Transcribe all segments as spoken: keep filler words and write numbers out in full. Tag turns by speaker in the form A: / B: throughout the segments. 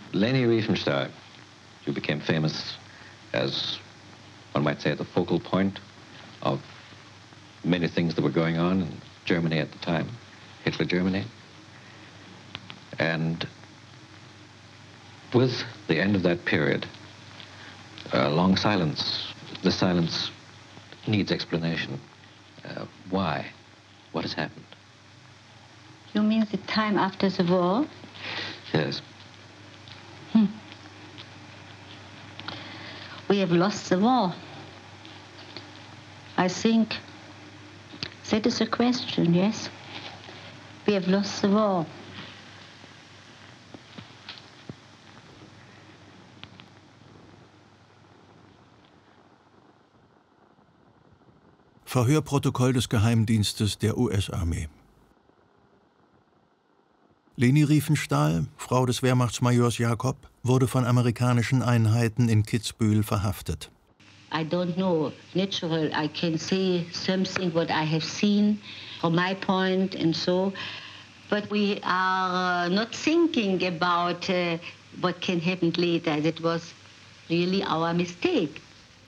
A: Leni Riefenstahl, you became famous as, one might say, the focal point of many things that were going on in Germany at the time, Hitler Germany. And with the end of that period, a long silence. The silence needs explanation. Uh, why? What has happened?
B: You mean the time after the war?
A: Yes.
B: Hmm. We have lost the war. I think that is a question, yes? We have lost the war.
C: Verhörprotokoll des Geheimdienstes der U S-Armee. Leni Riefenstahl, Frau des Wehrmachtsmajors Jakob, wurde von amerikanischen Einheiten in Kitzbühel verhaftet.
B: I don't know. Natural, I can say something what I have seen from my point and so. But we are uh, not thinking about uh, what can happen later. That was really our mistake.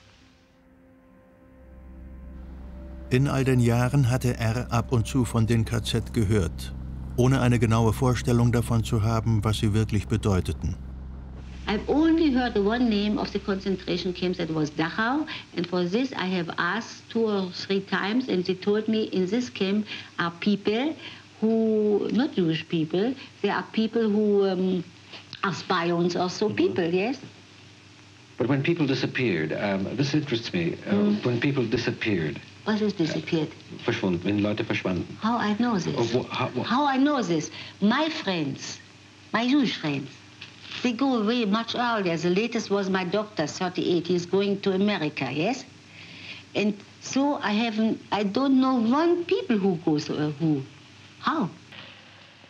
C: In all den Jahren hatte er ab und zu von den K Z gehört, ohne eine genaue Vorstellung davon zu haben, was sie wirklich bedeuteten.
B: I've only heard the one name of the concentration camps, that was Dachau, and for this I have asked two or three times, and they told me in this camp are people who, not Jewish people, there are people who um, are spions or so, mm-hmm. people, yes?
A: But when people disappeared, um, this interests me, uh, mm. when people disappeared.
B: What is disappeared?
A: Uh, verschwunden, wenn Leute verschwanden.
B: How I know this?
A: Oh, wo, how, wo?
B: how I know this? My friends, my Jewish friends, they go away much earlier. The latest was my doctor, thirty-eight. He's going to America, yes? And so I haven't, I don't know one people who goes, uh, who, how?